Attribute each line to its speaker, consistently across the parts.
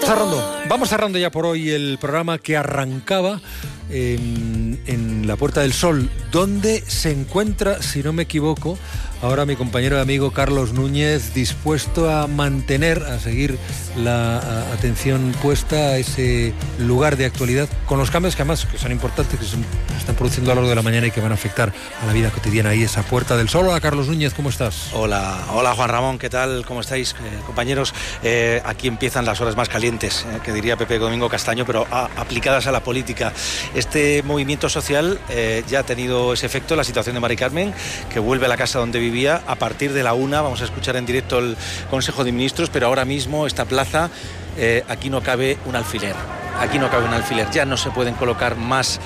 Speaker 1: Vamos cerrando ya por hoy el programa que arrancaba en la Puerta del Sol, donde se encuentra, si no me equivoco, ahora mi compañero y amigo Carlos Núñez, dispuesto a seguir la atención puesta a ese lugar de actualidad, con los cambios que además que son importantes, que se están produciendo a lo largo de la mañana y que van a afectar a la vida cotidiana. Ahí esa Puerta del Sol. Hola Carlos Núñez, ¿cómo estás?
Speaker 2: Hola Juan Ramón, ¿qué tal? ¿Cómo estáis, compañeros? Aquí empiezan las horas más calientes, que diría Pepe Domingo Castaño, pero aplicadas a la política. Este movimiento social ya ha tenido ese efecto, la situación de Mari Carmen, que vuelve a la casa donde vivía. A partir de la 1 vamos a escuchar en directo el Consejo de Ministros, pero ahora mismo esta plaza, aquí no cabe un alfiler. Aquí no cabe un alfiler. Ya no se pueden colocar más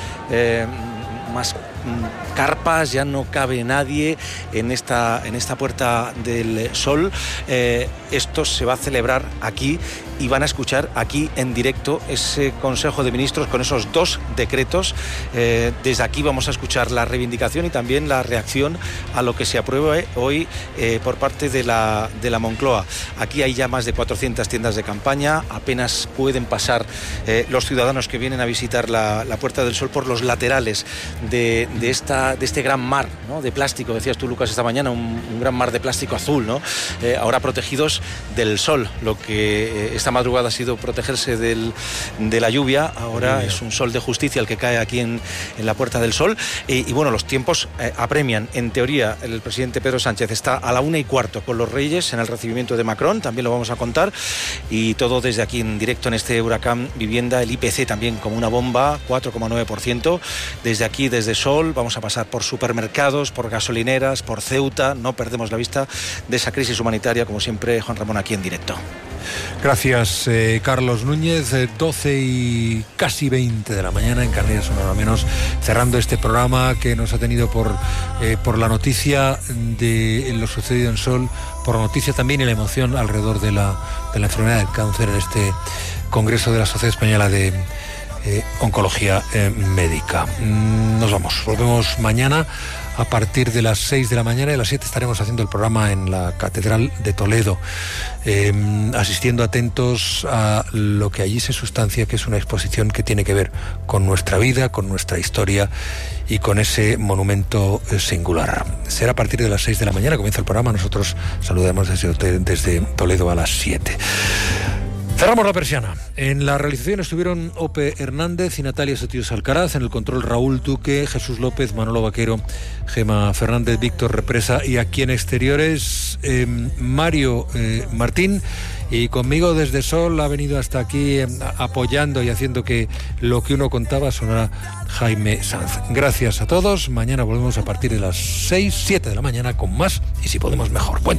Speaker 2: carpas, ya no cabe nadie en esta Puerta del Sol. Esto se va a celebrar aquí y van a escuchar aquí en directo ese Consejo de Ministros con esos 2 decretos. Desde aquí vamos a escuchar la reivindicación y también la reacción a lo que se apruebe hoy por parte de la Moncloa. Aquí hay ya más de 400 tiendas de campaña, apenas pueden pasar los ciudadanos que vienen a visitar la Puerta del Sol por los laterales de este gran mar, ¿no?, de plástico. Decías tú, Lucas, esta mañana, un gran mar de plástico azul, ¿no? Ahora protegidos del sol. Lo que esta madrugada ha sido protegerse de la lluvia, ahora es un sol de justicia el que cae aquí en la Puerta del Sol. Y bueno, los tiempos apremian. En teoría, el presidente Pedro Sánchez está a la 1:15 con los Reyes en el recibimiento de Macron, también lo vamos a contar. Y todo desde aquí en directo en este Huracán Vivienda, el IPC también como una bomba, 4,9%. Desde aquí, desde Sol, vamos a pasar por supermercados, por gasolineras, por Ceuta. No perdemos la vista de esa crisis humanitaria, como siempre, Juan Ramón, aquí en directo.
Speaker 1: Gracias, Carlos Núñez. 12 y casi 20 de la mañana en Canarias, una hora menos, cerrando este programa que nos ha tenido por la noticia de lo sucedido en Sol, por la noticia también y la emoción alrededor de la enfermedad del cáncer en este Congreso de la Sociedad Española de Oncología Médica. Nos vamos, volvemos mañana a partir de las 6 de la mañana y a las 7 estaremos haciendo el programa en la Catedral de Toledo, asistiendo atentos a lo que allí se sustancia, que es una exposición que tiene que ver con nuestra vida, con nuestra historia y con ese monumento singular. Será a partir de las 6 de la mañana, comienza el programa, nosotros saludaremos desde Toledo a las 7. Cerramos la persiana. En la realización estuvieron Ope Hernández y Natalia Sotíos Alcaraz, en el control Raúl Duque, Jesús López, Manolo Vaquero, Gema Fernández, Víctor Represa, y aquí en exteriores Mario Martín, y conmigo desde Sol ha venido hasta aquí apoyando y haciendo que lo que uno contaba sonara Jaime Sanz. Gracias a todos. Mañana volvemos a partir de las 6, 7 de la mañana con más y si podemos mejor. Buen día.